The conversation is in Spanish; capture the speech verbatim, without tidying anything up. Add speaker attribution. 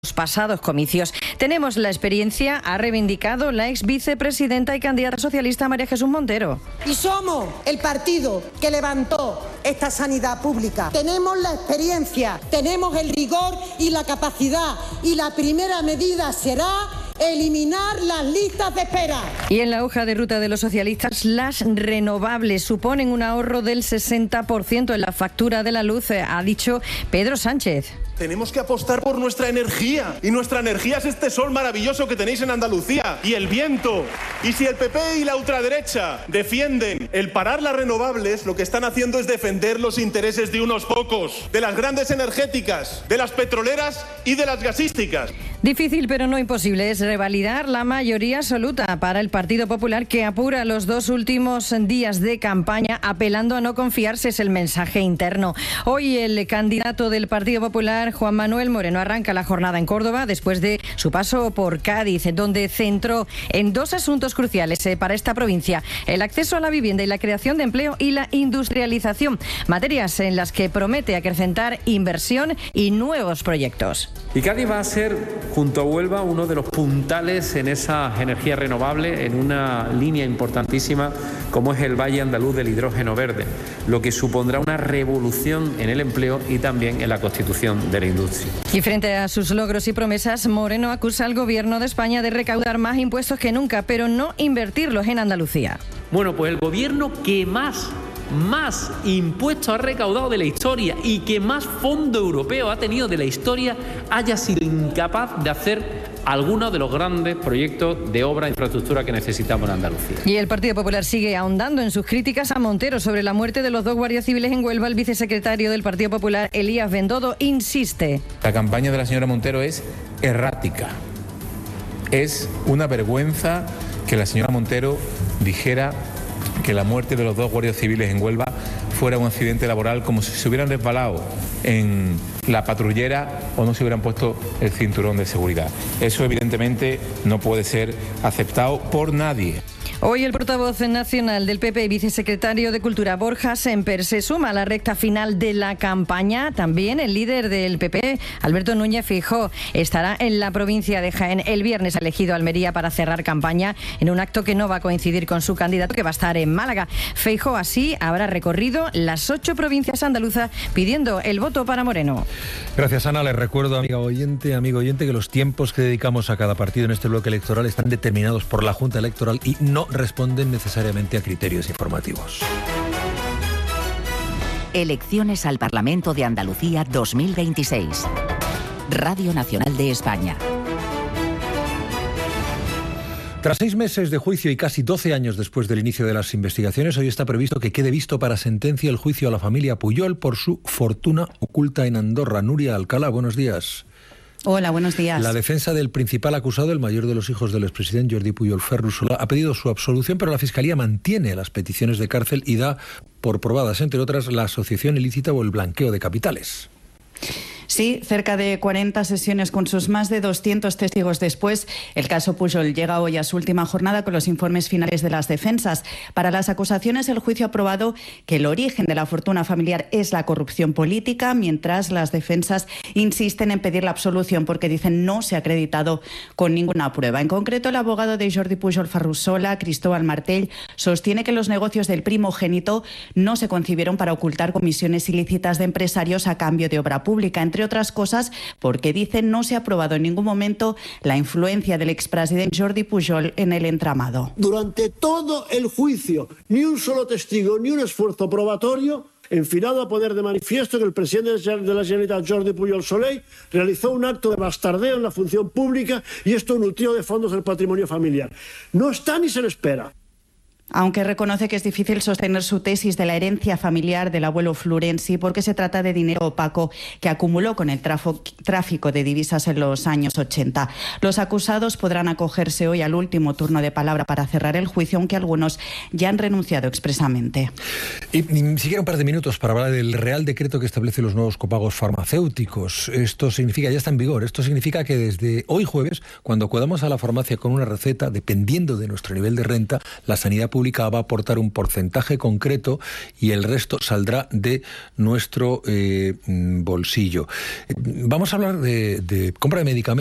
Speaker 1: los pasados comicios. Tenemos la experiencia, ha reivindicado la ex vicepresidenta y candidata socialista María Jesús Montero.
Speaker 2: Y somos el partido que levantó esta sanidad pública. Tenemos la experiencia, tenemos el rigor y la capacidad, y la primera medida será eliminar las listas de espera.
Speaker 1: Y en la hoja de ruta de los socialistas, las renovables suponen un ahorro del sesenta por ciento en la factura de la luz, ha dicho Pedro Sánchez.
Speaker 3: Tenemos que apostar por nuestra energía, y nuestra energía es este sol maravilloso que tenéis en Andalucía, y el viento. Y si el P P y la ultraderecha defienden el parar las renovables, lo que están haciendo es defender los intereses de unos pocos, de las grandes energéticas, de las petroleras y de las gasísticas.
Speaker 1: Difícil pero no imposible es revalidar la mayoría absoluta para el Partido Popular, que apura los dos últimos días de campaña apelando a no confiarse, es el mensaje interno. Hoy el candidato del Partido Popular, Juan Manuel Moreno, arranca la jornada en Córdoba después de su paso por Cádiz, donde centró en dos asuntos cruciales para esta provincia: el acceso a la vivienda y la creación de empleo, y la industrialización, materias en las que promete acrecentar inversión y nuevos proyectos.
Speaker 4: Y Cádiz va a ser, junto a Huelva, uno de los puntales en esa energía renovable, en una línea importantísima como es el Valle Andaluz del hidrógeno verde, lo que supondrá una revolución en el empleo y también en la constitución de la industria.
Speaker 1: Y frente a sus logros y promesas, Moreno acusa al Gobierno de España de recaudar más impuestos que nunca, pero no invertirlos en Andalucía.
Speaker 4: Bueno, pues el gobierno que más más impuestos ha recaudado de la historia y que más fondo europeo ha tenido de la historia, haya sido incapaz de hacer algunos de los grandes proyectos de obra e infraestructura que necesitamos en Andalucía.
Speaker 1: Y el Partido Popular sigue ahondando en sus críticas a Montero sobre la muerte de los dos guardias civiles en Huelva. El vicesecretario del Partido Popular, Elías Bendodo, insiste.
Speaker 5: La campaña de la señora Montero es errática. Es una vergüenza que la señora Montero dijera que la muerte de los dos guardias civiles en Huelva fuera un accidente laboral, como si se hubieran resbalado en la patrullera o no se hubieran puesto el cinturón de seguridad. Eso evidentemente no puede ser aceptado por nadie.
Speaker 1: Hoy el portavoz nacional del P P y vicesecretario de Cultura, Borja Semper, se suma a la recta final de la campaña. También el líder del P P, Alberto Núñez Feijóo, estará en la provincia de Jaén. El viernes ha elegido Almería para cerrar campaña en un acto que no va a coincidir con su candidato, que va a estar en Málaga. Feijóo así habrá recorrido las ocho provincias andaluzas pidiendo el voto para Moreno.
Speaker 6: Gracias, Ana. Les recuerdo, amiga oyente, amigo oyente, que los tiempos que dedicamos a cada partido en este bloque electoral están determinados por la Junta Electoral y no responden necesariamente a criterios informativos.
Speaker 7: Elecciones al Parlamento de Andalucía dos mil veintiséis. Radio Nacional de España.
Speaker 6: Tras seis meses de juicio y casi doce años después del inicio de las investigaciones, hoy está previsto que quede visto para sentencia el juicio a la familia Pujol por su fortuna oculta en Andorra. Nuria Alcalá, buenos días.
Speaker 8: Hola, buenos días.
Speaker 6: La defensa del principal acusado, el mayor de los hijos del expresidente Jordi Pujol Ferrusola, ha pedido su absolución, pero la Fiscalía mantiene las peticiones de cárcel y da por probadas, entre otras, la asociación ilícita o el blanqueo de capitales.
Speaker 8: Sí, cerca de cuarenta sesiones con sus más de doscientos testigos después, el caso Pujol llega hoy a su última jornada con los informes finales de las defensas. Para las acusaciones, el juicio ha probado que el origen de la fortuna familiar es la corrupción política, mientras las defensas insisten en pedir la absolución porque dicen no se ha acreditado con ninguna prueba. En concreto, el abogado de Jordi Pujol Ferrusola, Cristóbal Martell, sostiene que los negocios del primogénito no se concibieron para ocultar comisiones ilícitas de empresarios a cambio de obra pública, entre otras cosas porque dicen no se ha probado en ningún momento la influencia del expresidente Jordi Pujol en el entramado.
Speaker 9: Durante todo el juicio, ni un solo testigo, ni un esfuerzo probatorio enfilado a poner de manifiesto que el presidente de la Generalitat, Jordi Pujol Soley, realizó un acto de bastardeo en la función pública y esto nutrió de fondos el patrimonio familiar. No está ni se le espera.
Speaker 8: Aunque reconoce que es difícil sostener su tesis de la herencia familiar del abuelo Florenzi porque se trata de dinero opaco que acumuló con el tráfico de divisas en los años ochenta. Los acusados podrán acogerse hoy al último turno de palabra para cerrar el juicio, aunque algunos ya han renunciado expresamente.
Speaker 6: Y ni siquiera un par de minutos para hablar del Real Decreto que establece los nuevos copagos farmacéuticos. Esto significa, ya está en vigor, esto significa que desde hoy jueves, cuando acudamos a la farmacia con una receta, dependiendo de nuestro nivel de renta, la sanidad pública pública va a aportar un porcentaje concreto y el resto saldrá de nuestro eh, bolsillo. Vamos a hablar de, de compra de medicamentos.